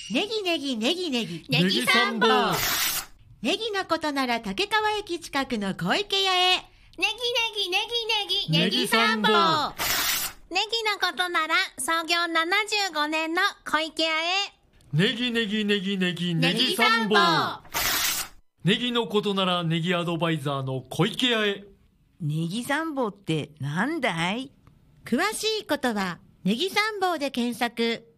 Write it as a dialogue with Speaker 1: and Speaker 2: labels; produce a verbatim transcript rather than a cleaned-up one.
Speaker 1: ネギネギネギネギ
Speaker 2: ネギ三本。
Speaker 1: ネギのことなら竹川駅近くの小池屋へ。
Speaker 2: ネギネギネギネギ
Speaker 3: ネギ三本。
Speaker 2: ネギのことなら創業ななじゅうごねんの小池屋へ。
Speaker 3: ネギネギネギネギネギ三本。ネギのことならネギアドバイザーの小池屋へ。
Speaker 4: ネギ三本ってなんだい？
Speaker 1: 詳しいことはネギ三本で検索。